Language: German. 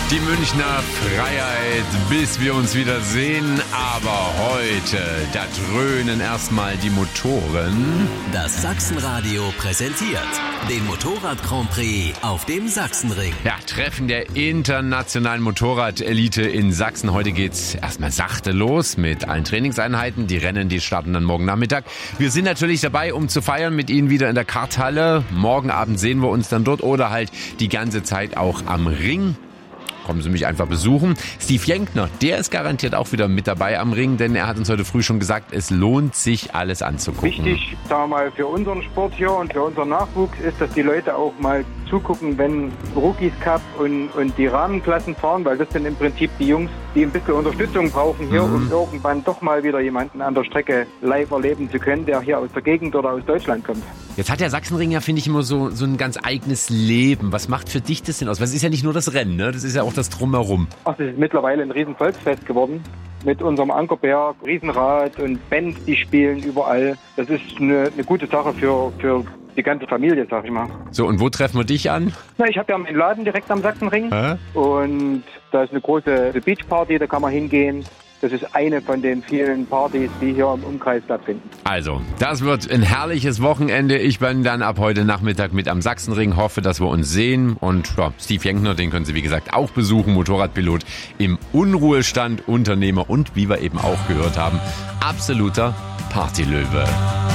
Die Münchner Freiheit, bis wir uns wieder sehen. Aber heute, da dröhnen erstmal die Motoren. Das Sachsenradio präsentiert den Motorrad Grand Prix auf dem Sachsenring. Ja, Treffen der internationalen Motorrad-Elite in Sachsen. Heute geht's erstmal sachte los mit allen Trainingseinheiten. Die Rennen, die starten dann morgen Nachmittag. Wir sind natürlich dabei, um zu feiern mit Ihnen wieder in der Karthalle. Morgen Abend sehen wir uns dann dort oder halt die ganze Zeit auch am Ring. Kommen Sie mich einfach besuchen. Steve Jenkner, der ist garantiert auch wieder mit dabei am Ring, denn er hat uns heute früh schon gesagt, es lohnt sich, alles anzugucken. Wichtig, sagen wir mal, für unseren Sport hier und für unseren Nachwuchs ist, dass die Leute auch mal zugucken, wenn Rookies Cup und die Rahmenklassen fahren, weil das sind im Prinzip die Jungs, die ein bisschen Unterstützung brauchen hier, um irgendwann doch mal wieder jemanden an der Strecke live erleben zu können, der hier aus der Gegend oder aus Deutschland kommt. Jetzt hat der Sachsenring ja, finde ich, immer so ein ganz eigenes Leben. Was macht für dich das denn aus? Weil es ist ja nicht nur das Rennen, ne? Das ist ja auch das Drumherum. Ach, das ist mittlerweile ein riesen Volksfest geworden. Mit unserem Ankerberg, Riesenrad und Bands, die spielen überall. Das ist eine gute Sache für die ganze Familie, sag ich mal. So, und wo treffen wir dich an? Na, ich habe ja meinen Laden direkt am Sachsenring. Und da ist eine große Beachparty, da kann man hingehen. Das ist eine von den vielen Partys, die hier im Umkreis stattfinden. Also, das wird ein herrliches Wochenende. Ich bin dann ab heute Nachmittag mit am Sachsenring, hoffe, dass wir uns sehen. Und ja, Steve Jenkner, den können Sie wie gesagt auch besuchen, Motorradpilot im Unruhestand, Unternehmer und wie wir eben auch gehört haben, absoluter Partylöwe.